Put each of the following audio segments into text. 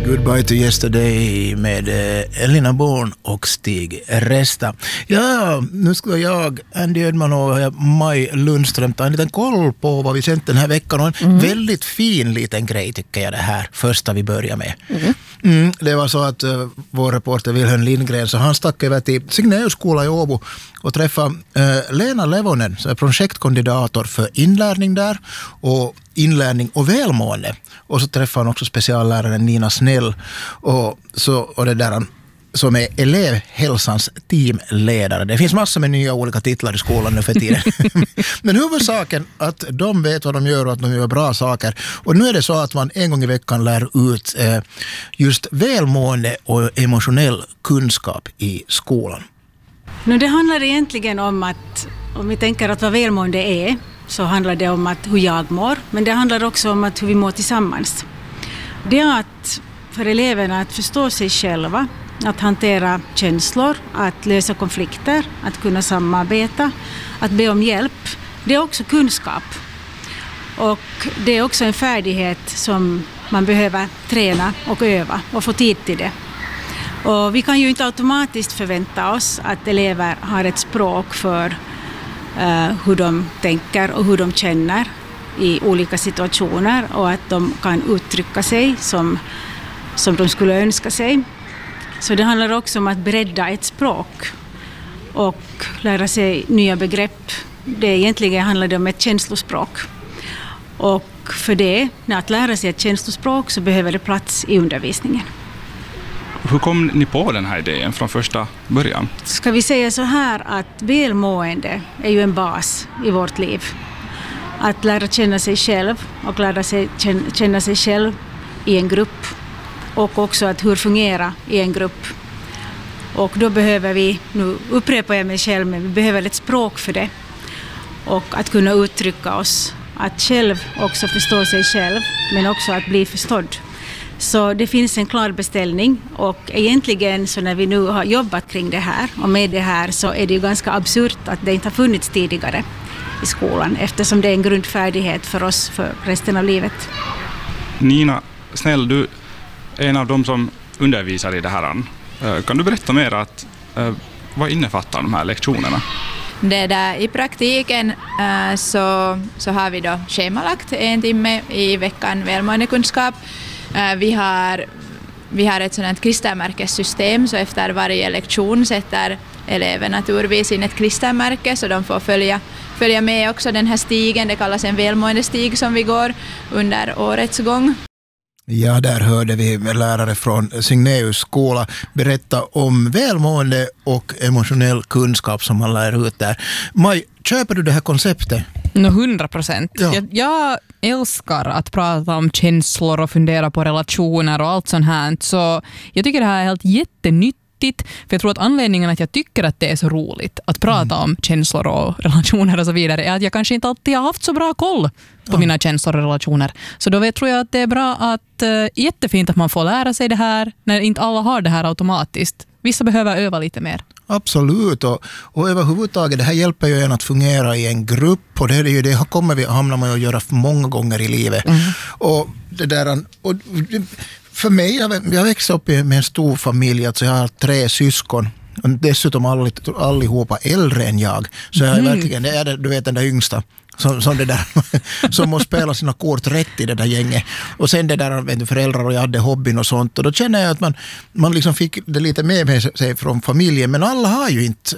Goodbye to Yesterday med Elina Born och Stig Resta. Ja, nu ska jag, Andy Edman och Maj Lundström ta en liten koll på vad vi sänt den här veckan. Och en väldigt fin liten grej tycker jag det här första vi börjar med. Det var så att vår reporter Wilhelm Lindgren, så han stack över till Signéus skola i Åbo och träffade Lena Levonen som är projektkandidator för inlärning där och inlärning och välmående. Och så träffade han också specialläraren Nina Snell och det där som är elevhälsans teamledare. Det finns massor med nya olika titlar i skolan nu för tiden. Men huvudsaken att de vet vad de gör och att de gör bra saker. Och nu är det så att man en gång i veckan lär ut just välmående och emotionell kunskap i skolan. Det handlar egentligen om att, om vi tänker att vad välmående är, så handlar det om att hur jag mår, men det handlar också om att hur vi mår tillsammans. Det är att för eleverna att förstå sig själva, att hantera känslor, att lösa konflikter, att kunna samarbeta, att be om hjälp. Det är också kunskap. Och det är också en färdighet som man behöver träna och öva och få tid till det. Och vi kan ju inte automatiskt förvänta oss att elever har ett språk för hur de tänker och hur de känner i olika situationer och att de kan uttrycka sig som de skulle önska sig. Så det handlar också om att bredda ett språk och lära sig nya begrepp. Egentligen handlar det om ett känslospråk. Och för det, när att lära sig ett känslospråk, så behöver det plats i undervisningen. Hur kom ni på den här idén från första början? Ska vi säga så här att välmående är ju en bas i vårt liv. Att lära känna sig själv och lära sig känna sig själv i en grupp. Och också att hur fungera i en grupp. Och då behöver vi, nu upprepar jag mig själv, men vi behöver ett språk för det. Och att kunna uttrycka oss. Att själv också förstå sig själv, men också att bli förstådd. Så det finns en klar beställning, och egentligen så när vi nu har jobbat kring det här och med det här, så är det ju ganska absurt att det inte har funnits tidigare i skolan, eftersom det är en grundfärdighet för oss för resten av livet. Nina Snell, du är en av dem som undervisar i det här. Kan du berätta mer vad innefattar de här lektionerna? I praktiken så har vi då schemalagt 1 timme i veckan välmåendekunskap. Vi har ett sådant klistermärkessystem, så efter varje lektion sätter eleverna naturligtvis in ett klistermärke, så de får följa med också den här stigen. Det kallas en välmåendestig som vi går under årets gång. Ja, där hörde vi lärare från Signéus skola berätta om välmående och emotionell kunskap som man lär ut där. Maj, köper du det här konceptet? 100%. Ja. Jag älskar att prata om känslor och fundera på relationer och allt sånt här. Så jag tycker det här är helt jättenyttigt. För jag tror att anledningen att jag tycker att det är så roligt att prata om känslor och relationer och så vidare är att jag kanske inte alltid har haft så bra koll på mina känslor och relationer. Så då tror jag att det är bra att jättefint att man får lära sig det här när inte alla har det här automatiskt. Vissa behöver öva lite mer. Absolut, och överhuvudtaget det här hjälper ju en att fungera i en grupp, och det hamnar man att göra många gånger i livet. Och det där, och för mig, jag växte upp med en stor familj, alltså jag har 3 syskon. Och dessutom allihopa äldre än jag. Så jag är verkligen, det är du vet den där yngsta som det där som måste spela sina kort rätt i det där gänget. Och sen det där föräldrar, och jag hade hobbyn och sånt. Och då känner jag att man liksom fick det lite med sig från familjen. Men alla har ju inte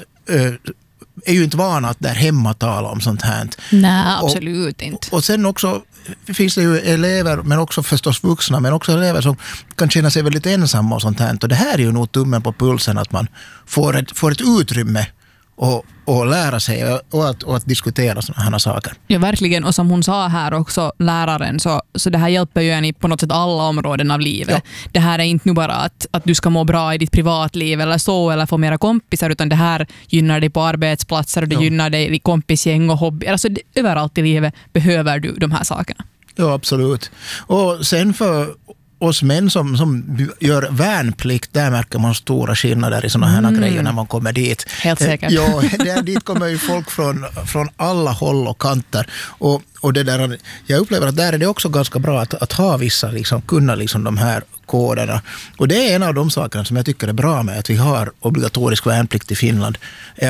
är ju inte vana att där hemma tala om sånt här. Nej, absolut inte. Och sen också finns det ju elever, men också förstås vuxna, men också elever som kan känna sig väldigt ensamma och sånt här. Och det här är ju nog tummen på pulsen, att man får ett utrymme och lära sig och att diskutera sådana här saker. Ja, verkligen. Och som hon sa här också, läraren, så det här hjälper ju en i på något sätt alla områden av livet. Ja. Det här är inte nu bara att du ska må bra i ditt privatliv eller få mera kompisar, utan det här gynnar dig på arbetsplatser och det gynnar dig i kompisgäng och hobby. Alltså överallt i livet behöver du de här sakerna. Ja, absolut. Och sen för oss män som gör värnplikt, där märker man stora skillnader i såna här grejer när man kommer dit. Helt säkert. Ja, dit kommer ju folk från alla håll och kanter. Och det där, jag upplever att där är det också ganska bra att ha vissa, liksom, kunna liksom de här koderna. Och det är en av de sakerna som jag tycker är bra med att vi har obligatorisk värnplikt i Finland, är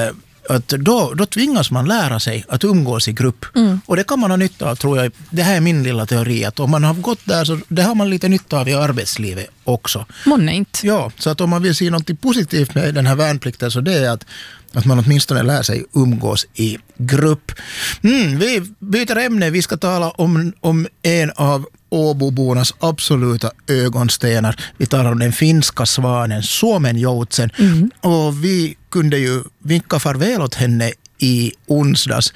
att då tvingas man lära sig att umgås i grupp. Och det kan man ha nytta av, tror jag. Det här är min lilla teori, att om man har gått där så det har man lite nytta av i arbetslivet också. Månne inte. Ja, så att om man vill se något positivt med den här värnplikten, så det är att man åtminstone lär sig umgås i grupp. Vi byter ämne. Vi ska tala om en av Åbobornas absoluta ögonstenar. Vi talar om den finska svanen Suomenjoutsen. Och vi kunde ju vinka farväl åt henne i onsdags.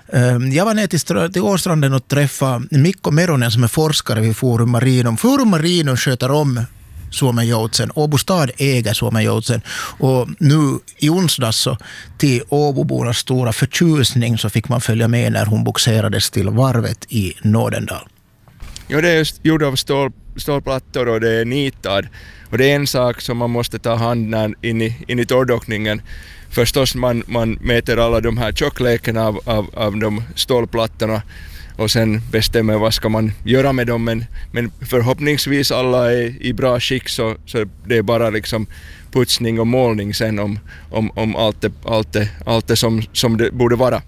Jag var ner till Åstranden och träffade Mikko Meronen som är forskare vid Forum Marinum. Forum Marinum sköter om Suomenjoutsen. Åbo stad äger Suomenjoutsen. Och nu i onsdags så till Åbobornas stora förtjusning så fick man följa med när hon boxerades till varvet i Nordendal. Ja, det är just gjord av stålplattor och det är nitad. Och det är en sak som man måste ta hand in i torrdockningen. Förstås man mäter alla de här tjockleken av de stålplattorna och sen bestämmer vad ska man göra med dem. Men förhoppningsvis alla är i bra skick, så det är bara liksom putsning och målning sen om allt det som det borde vara.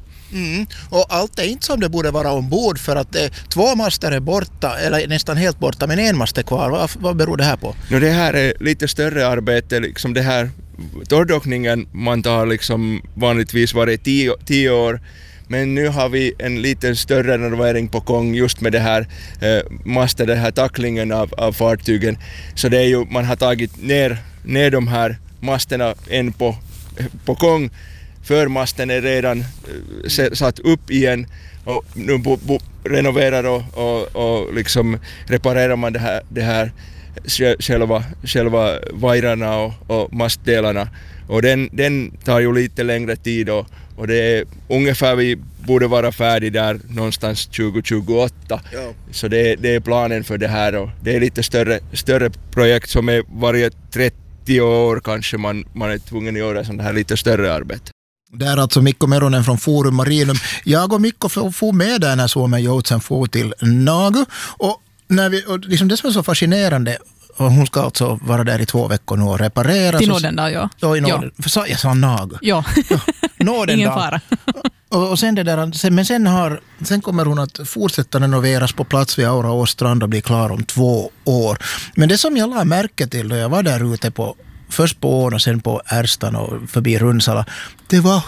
Och allt är inte som det borde vara ombord, för att 2 master är borta, eller nästan helt borta, men 1 mast är kvar. Vad beror det här på? Det här är lite större arbete. Liksom det här torrdockningen man tar liksom vanligtvis varje 10 år. Men nu har vi en lite större renovering på gång just med det här master, den här tacklingen av fartygen. Så det är ju, man har tagit ner de här masterna en på gång. Förmasten är redan satt upp igen och nu renoverar och liksom reparerar man det här själva vajrarna och mastdelarna. Och den tar ju lite längre tid och det är ungefär, vi borde vara färdig där någonstans 2028. Ja. Så det är planen för det här, och det är lite större projekt som är varje 30 år kanske man är tvungen att göra sånt här lite större arbete. Det är alltså Mikko Meronen från Forum Marinum. Jag och Mikko får med där när Suomenjoutsen får till Nagu. Och liksom det som är så fascinerande, och hon ska alltså vara där i 2 veckor nu och reparera. Till Nordendal, ja. Ja, i Norden. Ja. Jag sa Nagu. Ja, Nordendal. Ingen fara. Och sen det där, men sen kommer hon att fortsätta renoveras på plats vid Aura Åstrand och bli klar om 2 år. Men det som jag la märke till då jag var där ute först på ån och sen på Ärstan och förbi Runsala, det var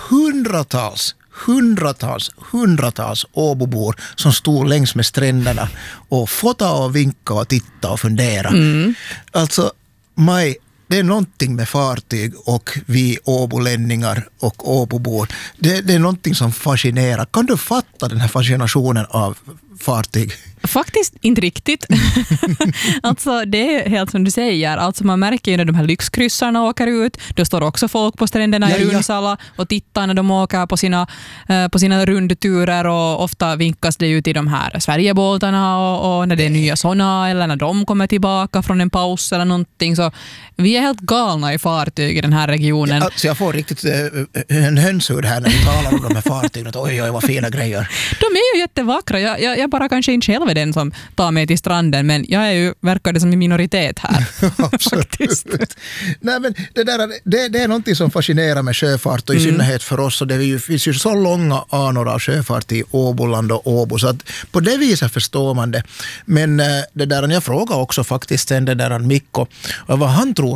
hundratals Åbobor som stod längs med stränderna och fotade och vinkade och tittade och funderade. Alltså, det är någonting med fartyg och vi åbolänningar och åbobor. Det är någonting som fascinerar. Kan du fatta den här fascinationen av fartyg? Faktiskt inte riktigt. Alltså det är helt som du säger. Alltså man märker ju när de här lyxkryssarna åker ut. Då står också folk på stränderna i Runsala och tittar när de åker på sina rundturer, och ofta vinkas det ut i de här Sverigebåtarna och när det är nya såna eller när de kommer tillbaka från en paus eller någonting. Så vi är helt galna i fartyg i den här regionen. Ja, alltså jag får riktigt en hönshud här när vi talar om de här fartygen. Oj, vad fina grejer. De är ju jättevackra. Jag bara kanske inte själv är den som tar mig till stranden, men jag verkar det som en minoritet här. Absolut. Nej, men det är någonting som fascinerar med sjöfart, och i synnerhet för oss, och det finns ju så långa anor av sjöfart i Åboland och Åbo, så att på det viset förstår man det. Men det där, jag frågar också faktiskt sen det där Mikko vad han tror